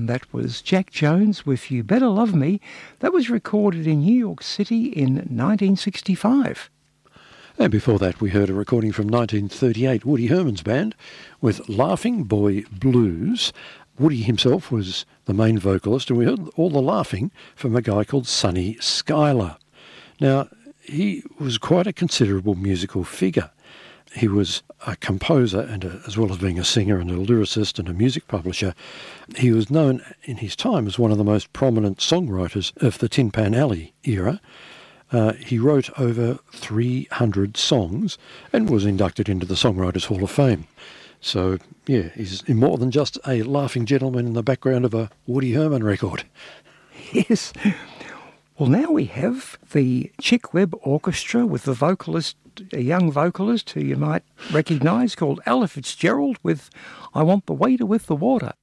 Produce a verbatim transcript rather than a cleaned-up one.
that was Jack Jones with You Better Love Me. That was recorded in New York City in nineteen sixty-five. And before that, we heard a recording from nineteen thirty-eight, Woody Herman's band, with Laughing Boy Blues. Woody himself was the main vocalist, and we heard all the laughing from a guy called Sonny Schuyler. Now, he was quite a considerable musical figure. He was a composer, and a, as well as being a singer and a lyricist and a music publisher, he was known in his time as one of the most prominent songwriters of the Tin Pan Alley era. Uh, he wrote over three hundred songs and was inducted into the Songwriters Hall of Fame. So, yeah, he's more than just a laughing gentleman in the background of a Woody Herman record. Yes. Well, now we have the Chick Webb Orchestra with the vocalist, a young vocalist who you might recognise, called Ella Fitzgerald with I Want the Waiter with the Water.